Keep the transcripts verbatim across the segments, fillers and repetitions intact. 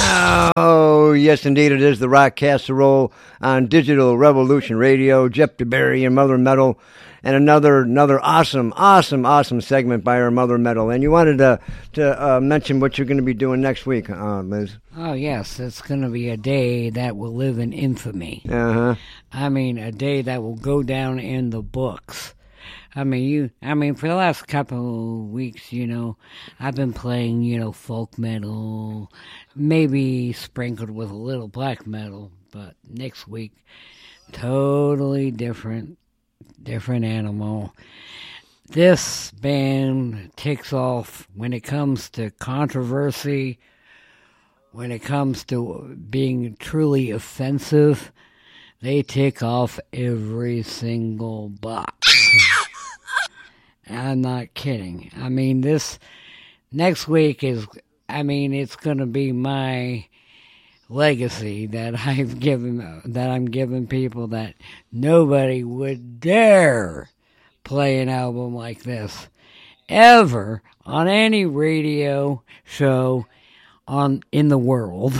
Oh, yes, indeed, it is the Rock Casserole on Digital Revolution Radio. Jeff DeBerry and Mother Metal, and another another awesome, awesome, awesome segment by our Mother Metal. And you wanted to to uh, mention what you're going to be doing next week, uh, Liz. Oh, yes, it's going to be a day that will live in infamy. Uh-huh. I mean, a day that will go down in the books. I mean, you. I mean, for the last couple of weeks, you know, I've been playing, you know, folk metal, maybe sprinkled with a little black metal. But next week, totally different, different animal. This band takes off when it comes to controversy, when it comes to being truly offensive. They tick off every single box. I'm not kidding. I mean, this next week is, I mean, it's going to be my legacy that I've given, that I'm giving people, that nobody would dare play an album like this ever on any radio show on in the world.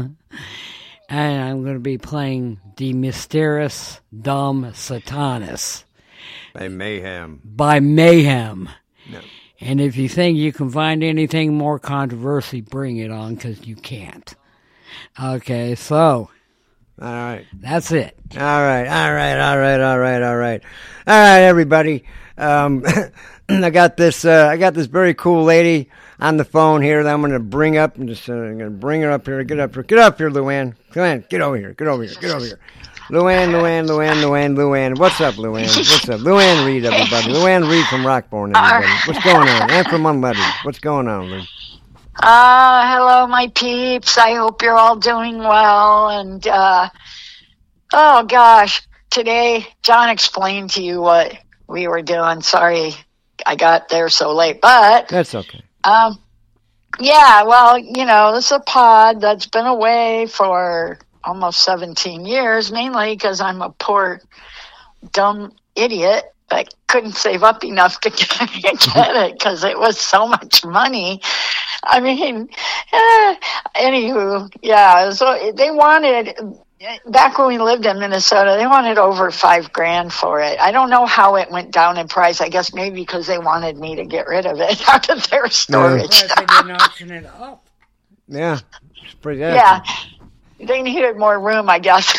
And I'm going to be playing De Mysteris Dom Satanis. By Mayhem. By Mayhem. No. And if you think you can find anything more controversy, bring it on, because you can't. Okay, so. All right. That's it. All right, all right, all right, all right, all right. All right, everybody. Um, I got this, uh, I got this very cool lady on the phone here that I'm going to bring up. I'm just uh, I'm going to bring her up here. Get up here. Get up here, Luann. Come on, get over here. Get over here. Get over here. Luann, Luann, Luann, Luann, Luann. What's up, Luann? What's up? Luann Reed, everybody. Luann Reed from Rockborn, everybody. What's going on? And from Unlettered. What's going on, Lou? Uh, hello, my peeps. I hope you're all doing well. And, uh, oh, gosh, today John explained to you what we were doing. Sorry I got there so late, but... That's okay. Um, yeah, well, you know, this is a pod that's been away for almost seventeen years, mainly because I'm a poor, dumb idiot that couldn't save up enough to get, get it because it was so much money. I mean, eh, anywho, yeah, so they wanted, back when we lived in Minnesota, they wanted over five grand for it. I don't know how it went down in price. I guess maybe because they wanted me to get rid of it out of their storage. Yeah. They didn't auction it up. Yeah, it's pretty good. Yeah. They needed more room, I guess.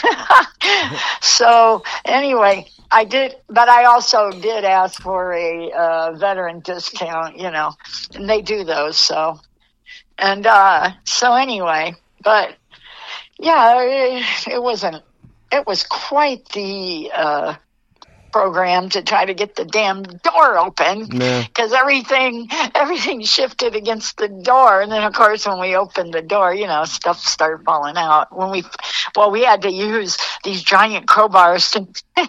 So anyway, I did, but I also did ask for a uh, veteran discount, you know, and they do those. So, and uh, so anyway, but yeah, it, it wasn't, it was quite the uh, program to try to get the damn door open because yeah. everything everything shifted against the door, and then of course when we opened the door, you know, stuff started falling out. When we well we had to use these giant crowbars to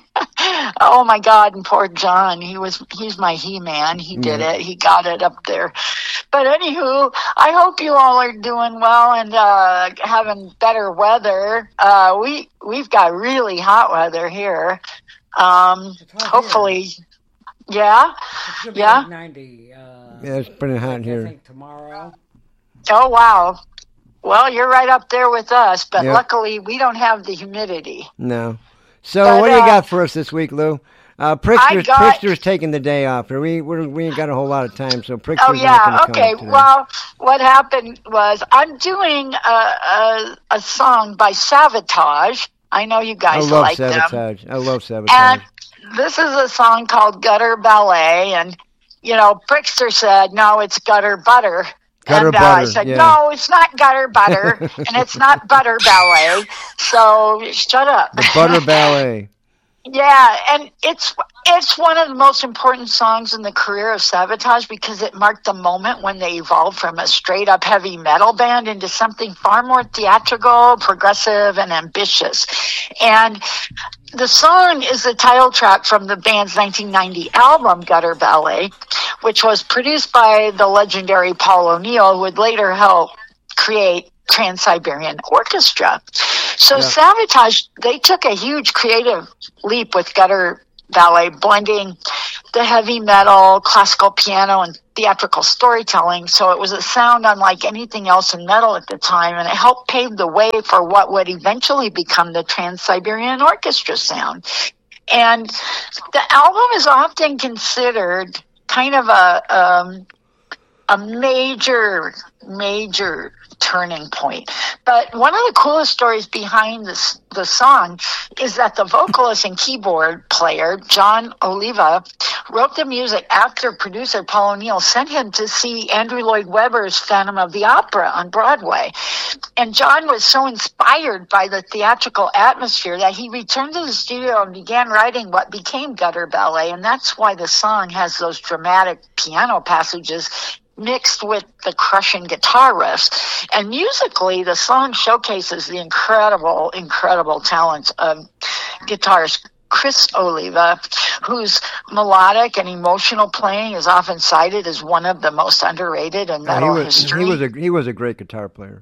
oh my God, and poor John, he was he's my he-man, he did yeah. it, he got it up there. But anywho, I hope you all are doing well and uh having better weather. Uh we we've got really hot weather here. Um, hopefully, here. yeah, yeah. Like ninety. Uh, yeah, it's pretty hot I here. think tomorrow. Oh wow! Well, you're right up there with us, but yep. luckily we don't have the humidity. No. So, but, what do you uh, got for us this week, Lou? Uh, Prickster's, got, Prickster's taking the day off. We we're, we ain't got a whole lot of time, so Prickster's oh yeah, not okay. Come today. Well, what happened was I'm doing a, a a song by Savatage. I know you guys I love like Savatage. them. I love Savatage. And this is a song called Gutter Ballet, and you know, Prickster said, "No, it's Gutter Butter." Gutter and uh, butter, I said, yeah. "No, it's not Gutter Butter, and it's not Butter Ballet." So shut up. The Butter Ballet. Yeah, and it's it's one of the most important songs in the career of Savatage because it marked the moment when they evolved from a straight-up heavy metal band into something far more theatrical, progressive, and ambitious. And the song is the title track from the band's nineteen ninety album, Gutter Ballet, which was produced by the legendary Paul O'Neill, who would later help create Trans-Siberian Orchestra. So yeah. Savatage, they took a huge creative leap with Gutter Ballet, blending the heavy metal, classical piano, and theatrical storytelling. So it was a sound unlike anything else in metal at the time, and it helped pave the way for what would eventually become the Trans-Siberian Orchestra sound. And the album is often considered kind of a um, a major, major turning point. But one of the coolest stories behind this the song is that the vocalist and keyboard player, John Oliva, wrote the music after producer Paul O'Neill sent him to see Andrew Lloyd Webber's Phantom of the Opera on Broadway. And John was so inspired by the theatrical atmosphere that he returned to the studio and began writing what became Gutter Ballet, and that's why the song has those dramatic piano passages mixed with the crushing guitar riffs. And musically, the song showcases the incredible, incredible talent of guitarist Chris Oliva, whose melodic and emotional playing is often cited as one of the most underrated in metal yeah, he was, history. He was a he was a great guitar player.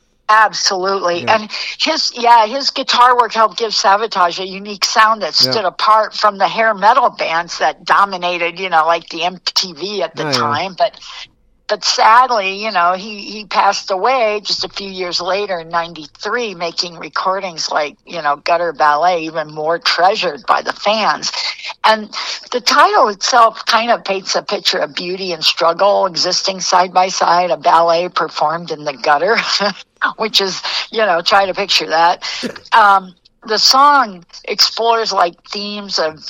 Absolutely. Yeah. And his, yeah, his guitar work helped give Savatage a unique sound that stood yeah. apart from the hair metal bands that dominated, you know, like the M T V at the oh, time. Yeah. But, but sadly, you know, he, he passed away just a few years later in ninety-three, making recordings like, you know, Gutter Ballet even more treasured by the fans. And the title itself kind of paints a picture of beauty and struggle existing side by side, a ballet performed in the gutter. Which is, you know, try to picture that. Um, the song explores like themes of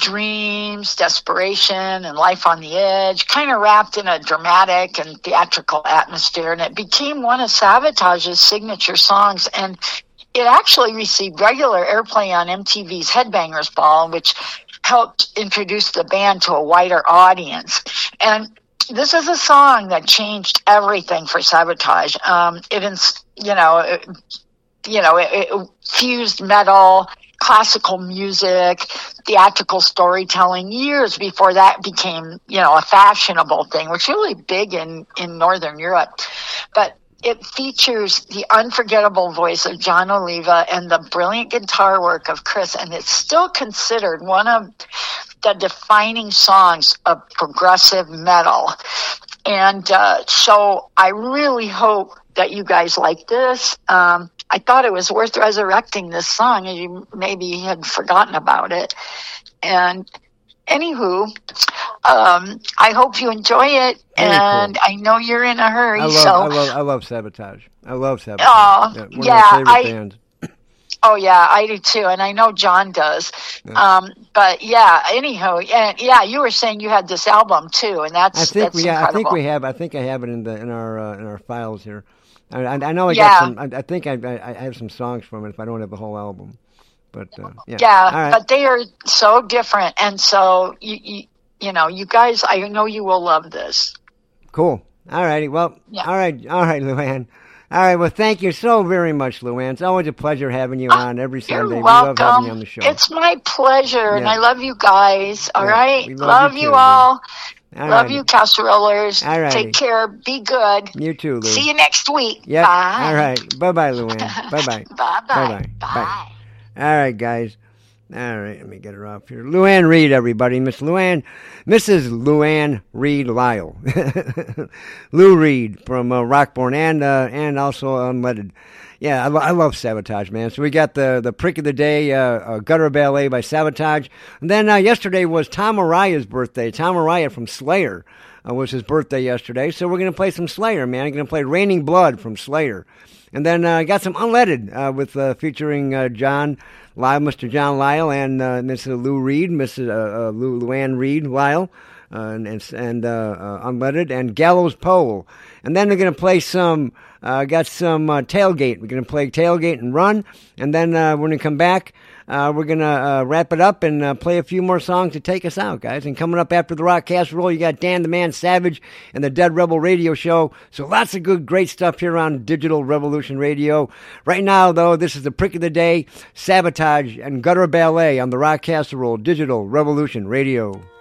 dreams, desperation, and life on the edge, kind of wrapped in a dramatic and theatrical atmosphere. And it became one of Savatage's signature songs. And it actually received regular airplay on M T V's Headbangers Ball, which helped introduce the band to a wider audience. And this is a song that changed everything for Savatage. Um, it, you know, it, you know, it, it fused metal, classical music, theatrical storytelling years before that became, you know, a fashionable thing, which was really big in, in Northern Europe. But it features the unforgettable voice of John Oliva and the brilliant guitar work of Chris, and it's still considered one of the defining songs of progressive metal. And uh, so I really hope that you guys like this. Um, I thought it was worth resurrecting this song, and you maybe had forgotten about it. And anywho, um, I hope you enjoy it. Very and cool. I know you're in a hurry. I love, so I love, I love Savatage. I love Savatage. Oh, yeah, one yeah, of my favorite I, bands. Oh, yeah, I do too, and I know John does. Yeah. Um, but yeah, anyhow, yeah, yeah, you were saying you had this album too, and that's I think that's we, yeah, incredible. I think we have. I think I have it in the in our uh, in our files here. I, I, I know I Yeah. got some. I, I think I, I I have some songs from it. If I don't have the whole album, but uh, yeah, Yeah, All right. but they are so different, and so you, you you know, you guys, I know you will love this. Cool. All righty. Well, Yeah. all right, all right, Luann. All right. Well, thank you so very much, Luann. It's always a pleasure having you on every You're Sunday. We welcome. love having you on the show. It's my pleasure, and Yeah. I love you guys. All Yeah, right, we love, love you you too, all. All love righty. you, casserolers. All righty. Take care. Be good. You too, Lou. See you next week. Yep. Bye. All right. Bye-bye, Luann. Bye-bye. Bye-bye. Bye-bye. Bye. Bye. All right, guys. All right, let me get her off here. Luann Reed, everybody. Miss Luann, Missus Luann Reed Lyle. Lou Reed from uh, Rockborn and uh, and also Unleaded. Yeah, I, lo- I love Savatage, man. So we got the, the Prick of the Day, uh, uh, Gutter Ballet by Savatage. And then uh, yesterday was Tom Araya's birthday. Tom Araya from Slayer uh, was his birthday yesterday. So we're going to play some Slayer, man. I'm going to play Raining Blood from Slayer. And then I uh, got some Unleaded uh, with uh, featuring uh, John Lyle, Mister John Lyle, and uh, Missus Lou Reed, Missus Uh, uh, Lou, Luann Reed Lyle, uh, and, and uh, uh, Unleaded, and Gallows Pole. And then they're going to play some, uh, got some uh, Tailgate. We're going to play Tailgate and Run. And then uh, we're going to come back. Uh, we're going to uh, wrap it up and uh, play a few more songs to take us out, guys. And coming up after the Rock Casserole, you got Dan the Man Savage and the Dead Rebel Radio Show. So lots of good, great stuff here on Digital Revolution Radio. Right now, though, this is the Prick of the Day, Savatage, and Gutter Ballet on the Rock Casserole, Digital Revolution Radio.